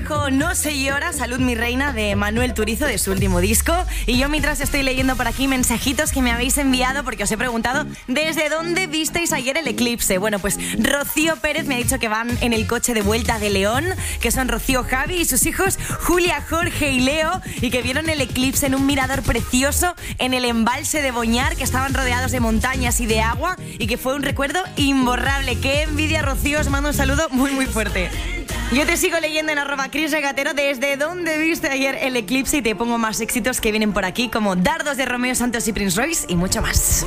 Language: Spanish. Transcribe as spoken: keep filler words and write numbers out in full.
con No se llora, Salud mi reina, de Manuel Turizo, de su último disco. Y yo mientras estoy leyendo por aquí mensajitos que me habéis enviado porque os he preguntado ¿desde dónde visteis ayer el eclipse? Bueno, pues Rocío Pérez me ha dicho que van en el coche de vuelta de León, que son Rocío, Javi y sus hijos Julia, Jorge y Leo, y que vieron el eclipse en un mirador precioso en el embalse de Boñar, que estaban rodeados de montañas y de agua, y que fue un recuerdo imborrable. ¡Qué envidia, Rocío! Os mando un saludo muy muy fuerte. Yo te sigo leyendo en arroba Cris Regatero desde dónde viste ayer el eclipse, y te pongo más éxitos que vienen por aquí, como Dardos de Romeo Santos y Prince Royce y mucho más.